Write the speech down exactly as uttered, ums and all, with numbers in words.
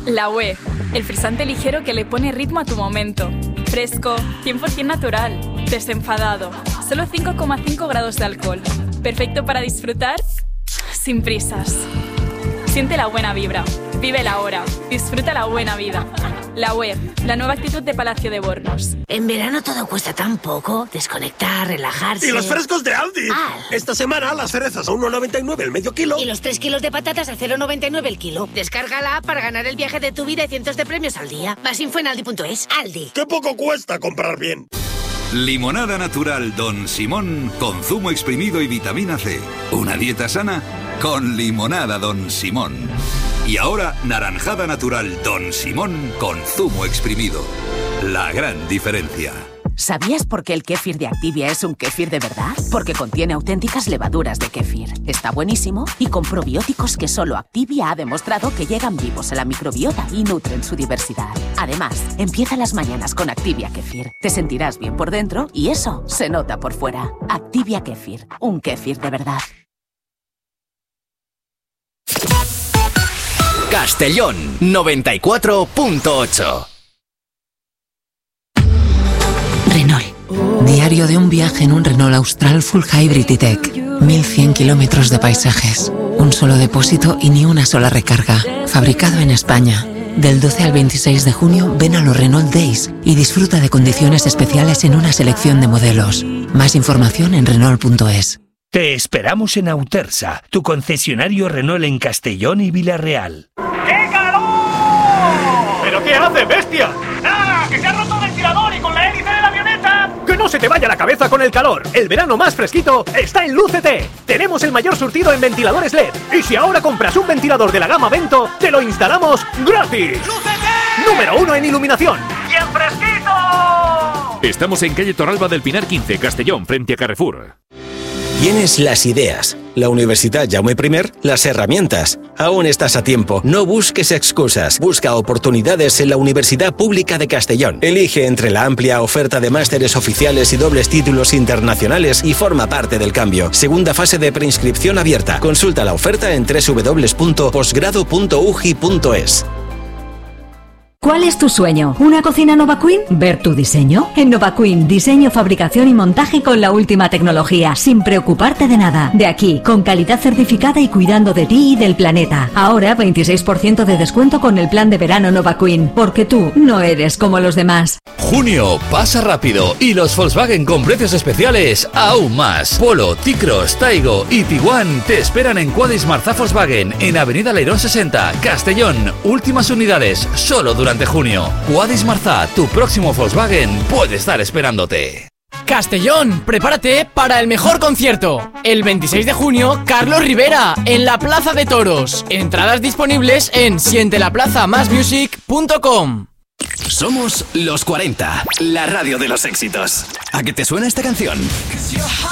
La U E, el frisante ligero que le pone ritmo a tu momento. Fresco, cien por ciento natural, desenfadado, solo cinco coma cinco grados de alcohol. Perfecto para disfrutar sin prisas. Siente la buena vibra, vive la hora, disfruta la buena vida. La U E, la nueva actitud de Palacio de Bornos. En verano todo cuesta tan poco, desconectar, relajarse... ¡Y los frescos de Aldi! Al. Esta semana las cerezas a uno noventa y nueve el medio kilo. Y los tres kilos de patatas a cero noventa y nueve el kilo. Descarga la app para ganar el viaje de tu vida y cientos de premios al día. Más info en aldi punto es. Aldi. ¡Qué poco cuesta comprar bien! Limonada natural Don Simón con zumo exprimido y vitamina C. Una dieta sana con limonada Don Simón. Y ahora, naranjada natural Don Simón con zumo exprimido. La gran diferencia. ¿Sabías por qué el kéfir de Activia es un kéfir de verdad? Porque contiene auténticas levaduras de kéfir. Está buenísimo y con probióticos que solo Activia ha demostrado que llegan vivos a la microbiota y nutren su diversidad. Además, empieza las mañanas con Activia Kéfir. Te sentirás bien por dentro y eso se nota por fuera. Activia Kéfir, un kéfir de verdad. Castellón noventa y cuatro punto ocho. Renault. Diario de un viaje en un Renault Austral Full Hybrid E-Tech. mil cien kilómetros de paisajes. Un solo depósito y ni una sola recarga. Fabricado en España. Del doce al veintiséis de junio ven a los Renault Days y disfruta de condiciones especiales en una selección de modelos. Más información en Renault punto es. Te esperamos en Autersa, tu concesionario Renault en Castellón y Villarreal. ¡Qué calor! ¿Pero qué hace, bestia? ¡Nada! ¡Que se ha roto el ventilador y con la hélice de la avioneta! ¡Que no se te vaya la cabeza con el calor! El verano más fresquito está en Lúcete. Tenemos el mayor surtido en ventiladores L E D. Y si ahora compras un ventilador de la gama Vento, te lo instalamos gratis. ¡Lúcete! Número uno en iluminación. ¡Y en fresquito! Estamos en calle Torralba del Pinar quince, Castellón, frente a Carrefour. Tienes las ideas, la Universidad Jaume primer, las herramientas. Aún estás a tiempo, no busques excusas. Busca oportunidades en la Universidad Pública de Castellón. Elige entre la amplia oferta de másteres oficiales y dobles títulos internacionales y forma parte del cambio. Segunda fase de preinscripción abierta. Consulta la oferta en doble u doble u doble u punto posgrado punto u g i punto es. ¿Cuál es tu sueño? ¿Una cocina Nova Queen? ¿Ver tu diseño? En Nova Queen, diseño, fabricación y montaje con la última tecnología, sin preocuparte de nada. De aquí, con calidad certificada y cuidando de ti y del planeta. Ahora veintiséis por ciento de descuento con el plan de verano Nova Queen, porque tú no eres como los demás. Junio pasa rápido y los Volkswagen con precios especiales aún más. Polo, T-Cross, Taigo y Tiguan te esperan en Quadis Marza Volkswagen en Avenida Leirón sesenta, Castellón. Últimas unidades, solo durante Durante junio. Quadis Marza, tu próximo Volkswagen puede estar esperándote. Castellón, prepárate para el mejor concierto. El veintiséis de junio, Carlos Rivera, en la Plaza de Toros. Entradas disponibles en siente la plaza más music punto com. Somos los cuarenta, la radio de los éxitos. ¿A qué te suena esta canción?